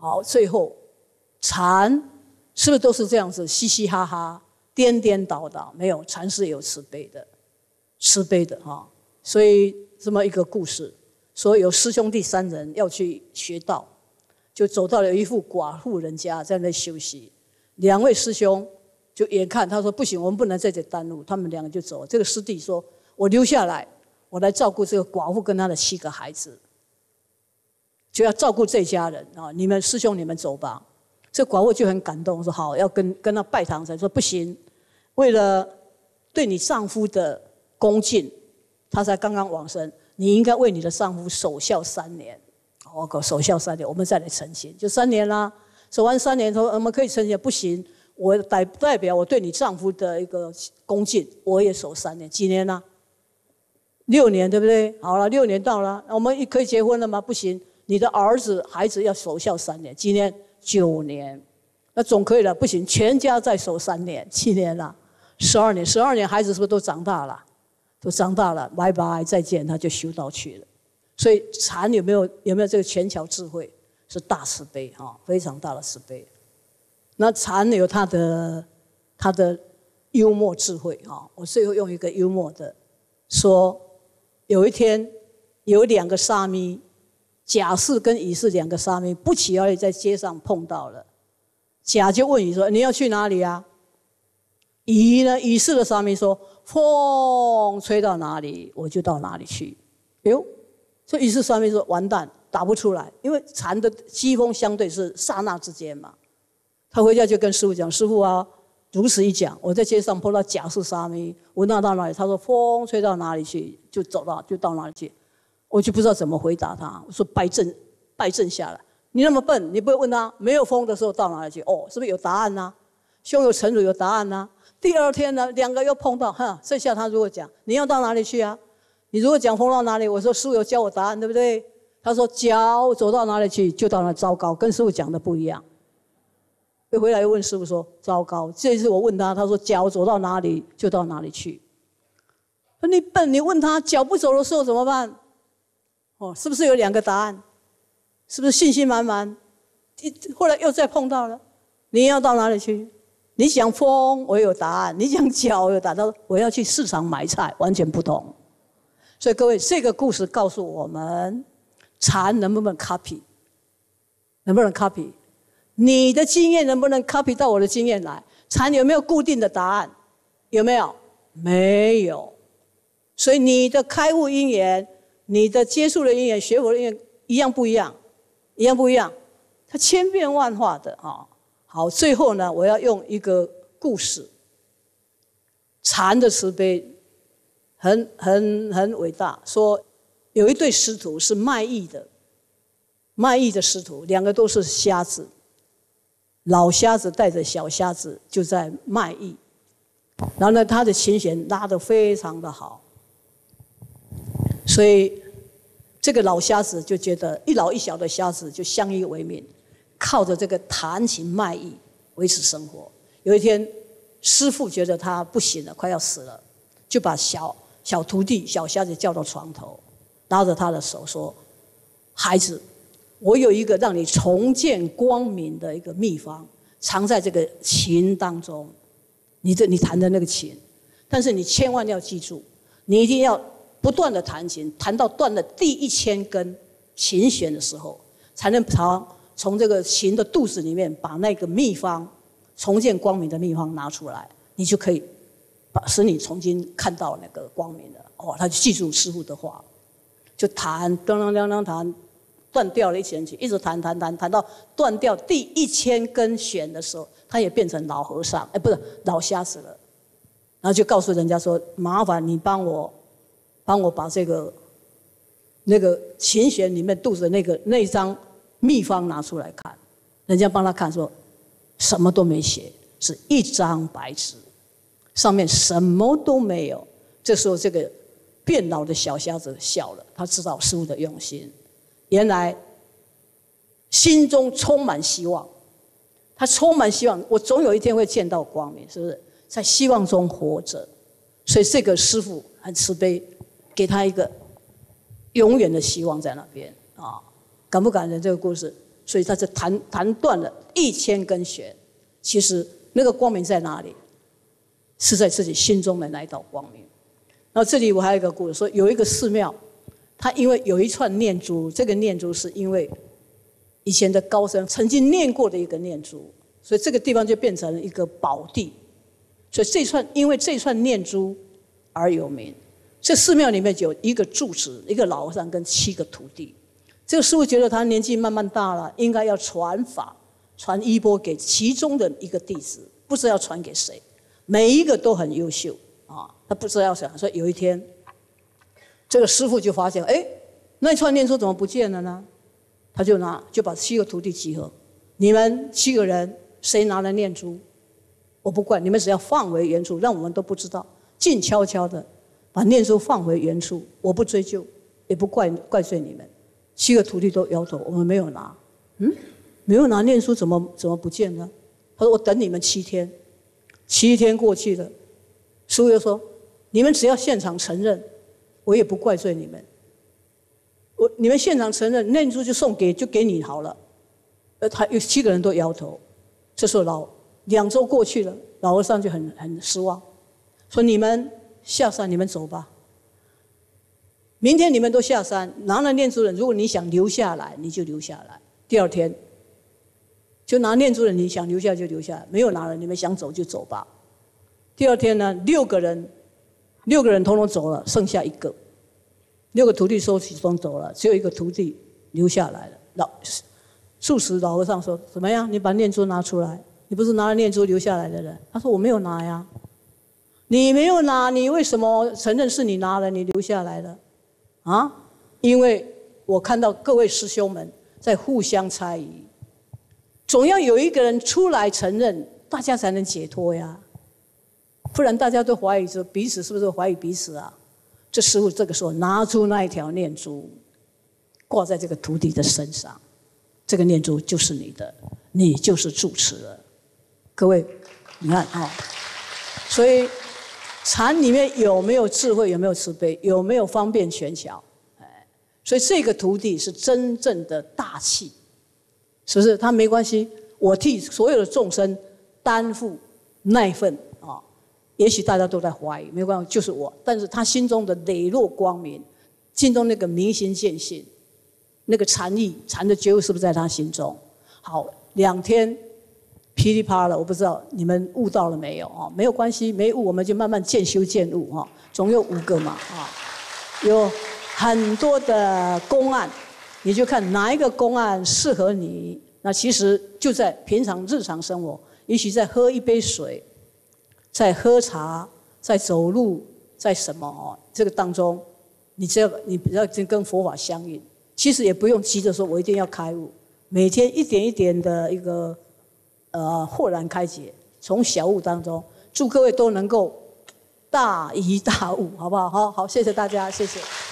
好，最后禅是不是都是这样子嘻嘻哈哈、颠颠倒倒？没有，禅是有慈悲的，慈悲的哈。所以这么一个故事，说有师兄弟3人要去学道，就走到了一户寡妇人家，在那休息。2位师兄就眼看他说不行，我们不能在这里耽误，他们2个就走了。这个师弟说：“我留下来，我来照顾这个寡妇跟她的7个孩子，就要照顾这家人啊！你们师兄你们走吧。”这寡妇就很感动，说好，要跟他拜堂才说不行，为了对你丈夫的恭敬，他才刚刚往生，你应该为你的丈夫守孝3年。我守孝3年，我们再来成亲，就3年啦。守完3年，说我们可以成亲，不行，我代表我对你丈夫的一个恭敬，我也守3年，几年啦？6年，对不对？好了，6年到了，我们可以结婚了吗？不行，你的儿子孩子要守孝3年，几年？9年，那总可以了。不行，全家再守3年，7年了，12年，12年孩子是不是都长大了？都长大了，拜拜，再见，他就修道去了。所以禅有没有这个权巧智慧？是大慈悲哈，非常大的慈悲。那禅有他的幽默智慧哈。我最后用一个幽默的说，有一天有2个沙弥。甲士跟乙士2个沙弥不期而遇，在街上碰到了。甲就问乙说：“你要去哪里啊？”乙士的沙弥说：“风吹到哪里，我就到哪里去。”哎呦，所以乙士沙弥说：“完蛋，打不出来，因为禅的机锋相对是刹那之间嘛。”他回家就跟师父讲：“师父啊，如此一讲，我在街上碰到甲士沙弥，我到哪里？他说风吹到哪里去，就到哪里去。”我就不知道怎么回答他，我说败阵下来。你那么笨，你不会问他没有风的时候到哪里去？哦，是不是有答案呢？胸有成竹有答案呢？第二天呢，2个又碰到，剩下他如果讲你要到哪里去啊？你如果讲风到哪里，我说师父有教我答案，对不对？他说脚走到哪里去就到哪里，糟糕，跟师父讲的不一样。又回来又问师父说糟糕，这次我问他，他说脚走到哪里就到哪里去。说你笨，你问他脚不走的时候怎么办？哦，是不是有2个答案？是不是信心满满？后来又再碰到了，你要到哪里去？你讲风，我有答案；你讲脚，我有答案。他说我要去市场买菜，完全不同。所以各位，这个故事告诉我们，禅能不能 copy？ 能不能 copy？ 你的经验能不能 copy 到我的经验来？禅有没有固定的答案？有没有？没有。所以你的开悟因缘，你的接触的因缘，学佛的因缘，一样不一样？一样不一样？它千变万化的啊！好，最后呢，我要用一个故事。禅的慈悲很伟大。说有一对师徒是卖艺的师徒，2个都是瞎子。老瞎子带着小瞎子就在卖艺，然后呢，他的琴弦拉得非常的好。所以这个老瞎子就觉得一老一小的瞎子就相依为命，靠着这个弹琴卖艺维持生活。有一天师父觉得他不行了，快要死了，就把小徒弟小瞎子叫到床头，拉着他的手说：“孩子，我有一个让你重见光明的一个秘方，藏在这个琴当中。你弹的那个琴，但是你千万要记住，你一定要不断的弹琴，弹到断了第1000根琴弦的时候，才能从这个琴的肚子里面把那个秘方重见光明的秘方拿出来，你就可以使你重新看到那个光明了。”哦，他就记住师父的话，就弹，当当当当弹，断掉了1000弦，一直弹到断掉第1000根弦的时候，他也变成老和尚，不是老瞎子了。然后就告诉人家说：“麻烦你帮我把那个琴弦里面肚子那张秘方拿出来看。”人家帮他看说，什么都没写，是一张白纸，上面什么都没有。这时候这个变老的小瞎子笑了，他知道师父的用心，原来心中充满希望，他充满希望，我总有一天会见到光明，是不是？在希望中活着。所以这个师父很慈悲，给他一个永远的希望在那边啊！感不感人？这个故事所以他就弹断了1000根弦。其实那个光明在哪里？是在自己心中的那一道光明。然后这里我还有一个故事，说有一个寺庙，它因为有一串念珠，这个念珠是因为以前的高僧曾经念过的一个念珠，所以这个地方就变成了一个宝地。所以因为这串念珠而有名。这寺庙里面就有一个住持，一个老和尚跟7个徒弟。这个师父觉得他年纪慢慢大了，应该要传法、传衣钵给其中的一个弟子，不知道要传给谁。每一个都很优秀啊，他不知道要想。所以有一天，这个师父就发现，哎，那一串念珠怎么不见了呢？他就把7个徒弟集合，你们7个人谁拿了念珠，我不管，你们只要放回原处，让我们都不知道，静悄悄的把念珠放回原处，我不追究，也不怪罪你们。7个徒弟都摇头，我们没有拿。没有拿念珠怎么不见了？他说我等你们7天，7天过去了，师父又说你们只要现场承认，我也不怪罪你们。你们现场承认，念珠就给你好了。他有7个人都摇头。这时候2周过去了，老和尚就很失望，说你们下山，你们走吧。明天你们都下山，拿了念珠人，如果你想留下来，你就留下来。第2天就拿念珠人，你想留下就留下来，没有拿了，你们想走就走吧。第2天呢，6个人统统走了，剩下1个。6个徒弟收起风走了，只有1个徒弟留下来了。住持老和尚说：“怎么样？你把念珠拿出来。你不是拿了念珠留下来的人？”他说：“我没有拿呀。”你没有拿，你为什么承认是你拿了，你留下来了？啊？因为我看到各位师兄们在互相猜疑，总要有一个人出来承认，大家才能解脱呀。不然大家都怀疑着彼此，是不是怀疑彼此啊？这师父这个时候拿出那一条念珠，挂在这个徒弟的身上，这个念珠就是你的，你就是住持了。各位，你看啊，所以禅里面有没有智慧，有没有慈悲，有没有方便权巧？所以这个徒弟是真正的大气，是不是？他没关系，我替所有的众生担负那一份啊。也许大家都在怀疑，没关系，就是我。但是他心中的磊落光明，心中那个明心见性，那个禅意、禅的觉悟，是不是在他心中？好，2天噼里啪啦，我不知道你们悟到了没有啊？没有关系，没悟我们就慢慢渐修渐悟啊。总有5个嘛啊，有很多的公案，你就看哪一个公案适合你。那其实就在平常日常生活，也许在喝一杯水，在喝茶，在走路，在什么哦？这个当中，你只要跟佛法相应，其实也不用急着说我一定要开悟，每天一点一点的一个豁然开解，从小悟当中，祝各位都能够大疑大悟，好不好？好，谢谢大家，谢谢。